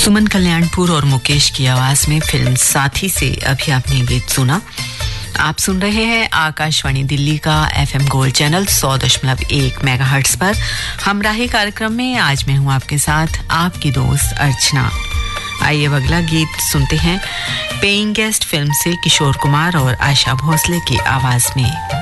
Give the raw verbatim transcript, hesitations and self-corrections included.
सुमन कल्याणपुर और मुकेश की आवाज में फिल्म साथी से अभी आपने गीत सुना। आप सुन रहे हैं आकाशवाणी दिल्ली का एफएम गोल्ड चैनल सौ दशमलव एक मेगाहर्ट्ज पर हमराही कार्यक्रम में। आज मैं हूं आपके साथ आपकी दोस्त अर्चना। आइए अब अगला गीत सुनते हैं। पेइंग गेस्ट फिल्म से किशोर कुमार और आशा भोसले की आवाज में।